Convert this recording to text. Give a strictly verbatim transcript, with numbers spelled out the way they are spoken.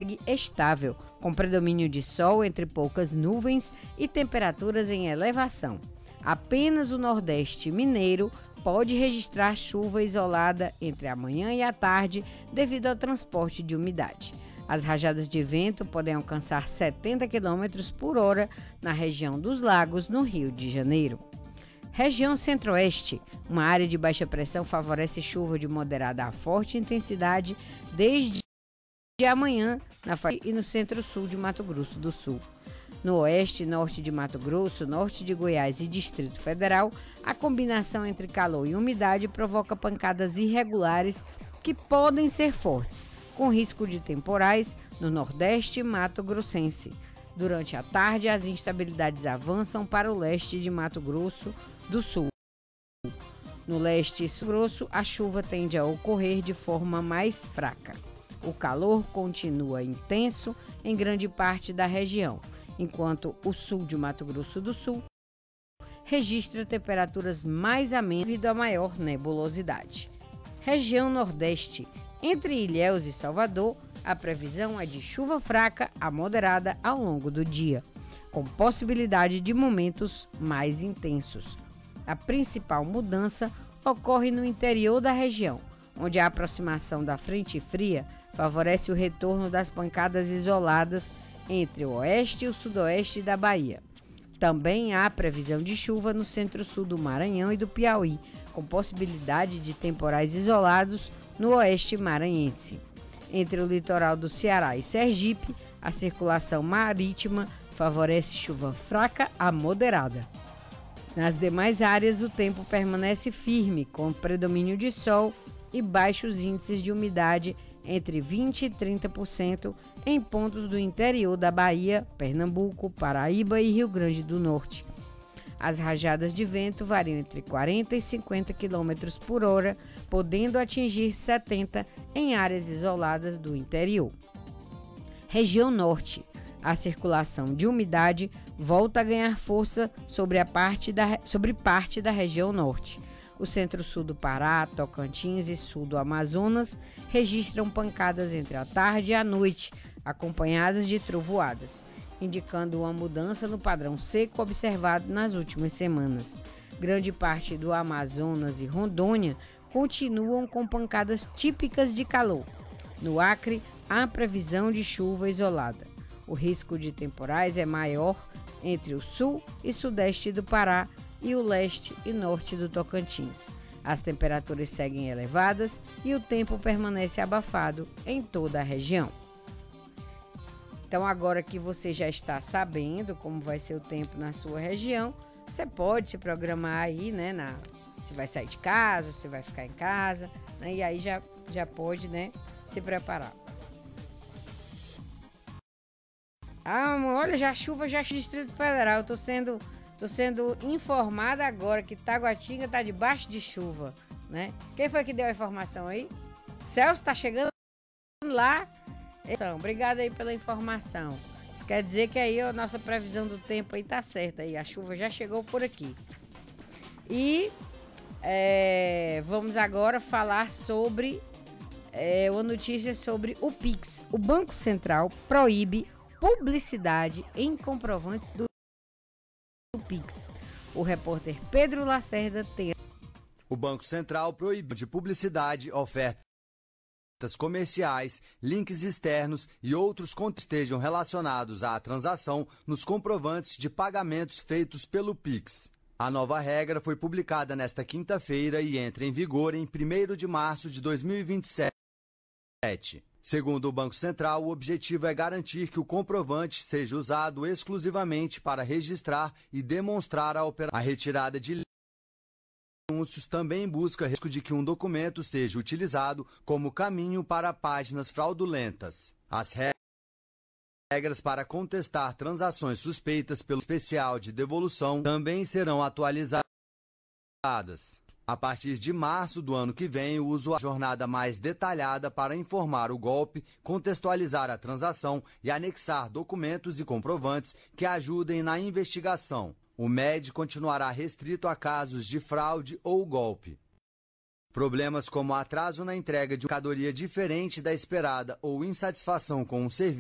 segue estável, com predomínio de sol entre poucas nuvens e temperaturas em elevação. Apenas o Nordeste mineiro pode registrar chuva isolada entre a manhã e a tarde devido ao transporte de umidade. As rajadas de vento podem alcançar setenta quilômetros por hora na região dos lagos, no Rio de Janeiro. Região Centro-Oeste, uma área de baixa pressão favorece chuva de moderada a forte intensidade desde amanhã na faixa e no Centro-Sul de Mato Grosso do Sul. No oeste e norte de Mato Grosso, norte de Goiás e Distrito Federal, a combinação entre calor e umidade provoca pancadas irregulares que podem ser fortes, com risco de temporais no Nordeste mato-grossense. Durante a tarde, as instabilidades avançam para o leste de Mato Grosso do Sul. No leste e sul grosso, a chuva tende a ocorrer de forma mais fraca. O calor continua intenso em grande parte da região, enquanto o sul de Mato Grosso do Sul registra temperaturas mais amenas devido à maior nebulosidade. Região Nordeste, entre Ilhéus e Salvador, a previsão é de chuva fraca a moderada ao longo do dia, com possibilidade de momentos mais intensos. A principal mudança ocorre no interior da região, onde a aproximação da frente fria favorece o retorno das pancadas isoladas entre o oeste e o sudoeste da Bahia. Também há previsão de chuva no centro-sul do Maranhão e do Piauí, com possibilidade de temporais isolados no oeste maranhense. Entre o litoral do Ceará e Sergipe, a circulação marítima favorece chuva fraca a moderada. Nas demais áreas, o tempo permanece firme, com predomínio de sol e baixos índices de umidade entre vinte e trinta por cento em pontos do interior da Bahia, Pernambuco, Paraíba e Rio Grande do Norte. As rajadas de vento variam entre quarenta e cinquenta quilômetros por hora, podendo atingir setenta em áreas isoladas do interior. Região Norte. A circulação de umidade volta a ganhar força sobre, a parte, da, sobre parte da região norte. O centro-sul do Pará, Tocantins e sul do Amazonas registram pancadas entre a tarde e a noite, acompanhadas de trovoadas, indicando uma mudança no padrão seco observado nas últimas semanas. Grande parte do Amazonas e Rondônia continuam com pancadas típicas de calor. No Acre, há previsão de chuva isolada. O risco de temporais é maior entre o sul e sudeste do Pará e o leste e norte do Tocantins. As temperaturas seguem elevadas e o tempo permanece abafado em toda a região. Então, agora que você já está sabendo como vai ser o tempo na sua região, você pode se programar aí, né, na, se vai sair de casa, se vai ficar em casa, né, e aí já, já pode, né, se preparar. Ah, olha, já a chuva já no Distrito Federal. Eu tô sendo, tô sendo informada agora que Taguatinga tá debaixo de chuva, né? Quem foi que deu a informação aí? Celso tá chegando lá. Então, obrigado aí pela informação. Isso quer dizer que aí a nossa previsão do tempo aí tá certa aí. A chuva já chegou por aqui. E é, vamos agora falar sobre é, uma notícia sobre o Pix. O Banco Central proíbe publicidade em comprovantes do Pix. O repórter Pedro Lacerda tem... O Banco Central proíbe de publicidade, ofertas comerciais, links externos e outros conteúdos que estejam relacionados à transação nos comprovantes de pagamentos feitos pelo Pix. A nova regra foi publicada nesta quinta-feira e entra em vigor em primeiro de março de dois mil e vinte e sete. Segundo o Banco Central, o objetivo é garantir que o comprovante seja usado exclusivamente para registrar e demonstrar a, opera... a retirada de anúncios. Também busca risco de que um documento seja utilizado como caminho para páginas fraudulentas. As regras para contestar transações suspeitas pelo especial de devolução também serão atualizadas. A partir de março do ano que vem, o usuário terá jornada mais detalhada para informar o golpe, contextualizar a transação e anexar documentos e comprovantes que ajudem na investigação. O M E D continuará restrito a casos de fraude ou golpe. Problemas como atraso na entrega de uma mercadoria diferente da esperada ou insatisfação com um serviço